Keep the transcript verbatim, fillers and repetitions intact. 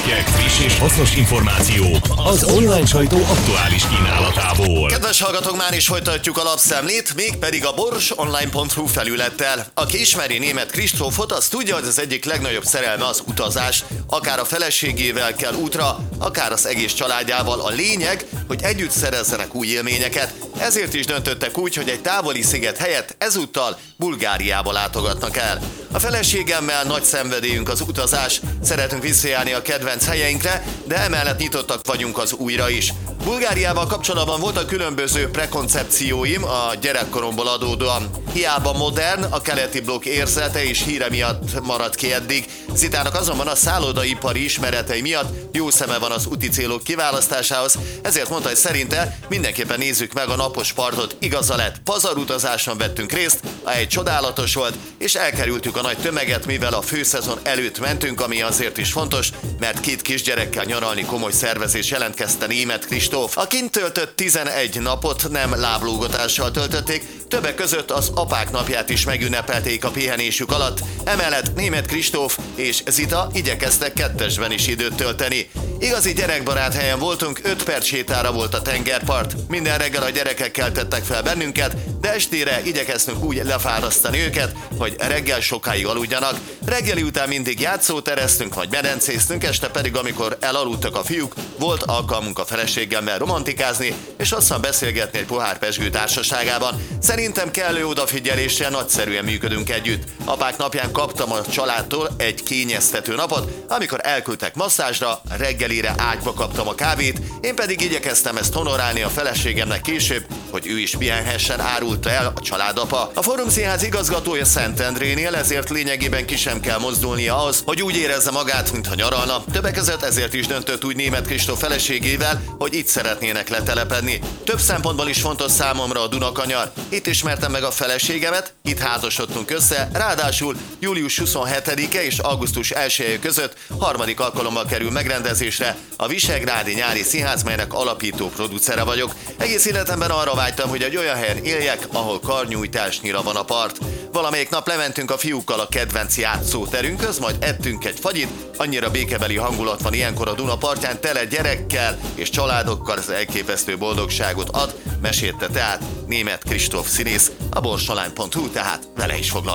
hírcikkek, friss és hasznos információk az online sajtó aktuális kínálatából. Kedves hallgatók, már is folytatjuk a lapszemlét, mégpedig a borsonline pont hu felülettel. Aki ismeri Németh Kristófot, az tudja, hogy az egyik legnagyobb szerelme az utazás. Akár a feleségével kell útra, akár az egész családjával. A lényeg, hogy együtt szerezzenek új élményeket. Ezért is döntöttek úgy, hogy egy távoli sziget helyett ezúttal Bulgáriába látogatnak el. A feleségemmel nagy szenvedélyünk az utazás, szeretünk visszajárni a kedvenc helyeinkre, de emellett nyitottak vagyunk az újra is. Bulgáriával kapcsolatban voltak különböző prekoncepcióim a gyerekkoromból adódóan. Hiába modern, a keleti blokk érzete és híre miatt maradt ki eddig. Zitának azonban a szállodaipari ismeretei miatt jó szeme van az úti célok kiválasztásához, ezért mondta, hogy szerinte mindenképpen nézzük meg a napos partot. Igaza lett, pazarutazáson vettünk részt, egy csodálatos volt, és elkerültük a nagy tömeget, mivel a főszezon előtt mentünk, ami azért is fontos, mert két kisgyerekkel nyaralni komoly szervezés jelentkezte Németh Kristóf. A kint töltött tizenegy napot nem láblógatással töltötték, többek között az apák napját is megünnepelték a pihenésük alatt, emellett Németh Kristóf és Zita igyekeztek kettesben is időt tölteni. Igazi gyerekbarát helyen voltunk, öt perc sétára volt a tengerpart. Minden reggel a gyerekek keltettek fel bennünket, de estére igyekeztünk úgy lefárasztani őket, hogy reggel sokáig aludjanak. Reggeli után mindig játszótereztünk vagy medencéztünk, este pedig, amikor elaludtak a fiúk, volt alkalmunk a feleségemmel romantikázni, és aztán beszélgetni egy pohár pezsgő társaságában. Szerintem kellő odafigyeléssel nagyszerűen működünk együtt. Apák napján kaptam a családtól egy kényeztető napot, amikor elküldtek masszázsra, reggelire ágyba kaptam a kávét, én pedig igyekeztem ezt honorálni a feleségemnek később, hogy ő is pihenhessen, árulta el a családapa. A Fórum Színház igazgatója Szentendrénél, ezért lényegében ki sem kell mozdulnia ahhoz, hogy úgy érezze magát, mintha nyaralna. Többek között ezért is döntött úgy Németh Kristóf feleségével, hogy itt szeretnének letelepedni. Több szempontból is fontos számomra a Dunakanyar. Itt ismertem meg a feleségemet, itt házasodtunk össze, ráadásul július huszonhetedike és augusztus elseje között harmadik alkalommal kerül megrendezésre a Visegrádi Nyári Színház, melynek alapító producere vagyok. Egész életemben arra vágytam, hogy egy olyan helyen éljek, ahol karnyújtásnyira van a part. Valamelyik nap lementünk a fiúkkal a kedvenc játszóterünkhöz, majd ettünk egy fagyit, annyira békebeli hangulat van ilyenkor a Duna partján, tele gyerekkel és családokkal, az elképesztő boldogságot ad, mesélte tehát Németh Kristóf színész, a borsonline pont hu, tehát vele is foglal.